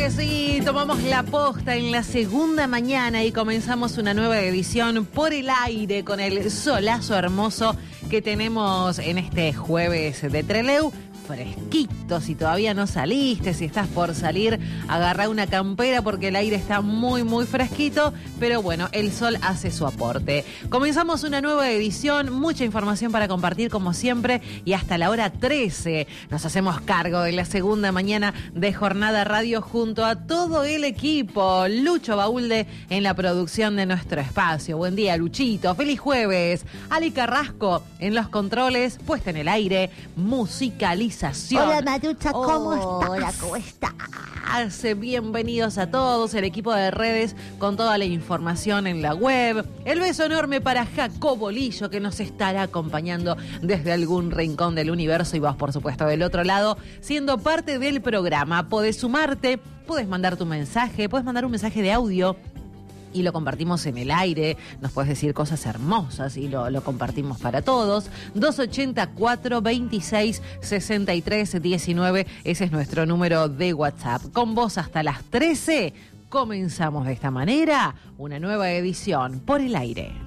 que sí, tomamos la posta en la segunda mañana y comenzamos una nueva edición por el aire con el solazo hermoso que tenemos en este jueves de Trelew. Fresquito, si todavía no saliste, si estás por salir, agarrá una campera porque el aire está muy fresquito, pero bueno, el sol hace su aporte. Comenzamos una nueva edición, mucha información para compartir como siempre y hasta la hora 13 nos hacemos cargo de la segunda mañana de Jornada Radio junto a todo el equipo. Lucho Baúlde en la producción de nuestro espacio. Buen día, Luchito, feliz jueves. Ali Carrasco en los controles, puesta en el aire, musicalización. Hola Marucha, ¿cómo estás? Hola, ¿cómo estás? Bienvenidos a todos, el equipo de redes con toda la información en la web. El beso enorme para Jacobo Lillo que nos estará acompañando desde algún rincón del universo y vos, por supuesto, del otro lado, siendo parte del programa. Podés sumarte, podés mandar tu mensaje, podés mandar un mensaje de audio y lo compartimos en el aire, nos puedes decir cosas hermosas y lo compartimos para todos. 284 26 63 19, ese es nuestro número de WhatsApp. Con vos hasta las 13, comenzamos de esta manera una nueva edición por el aire.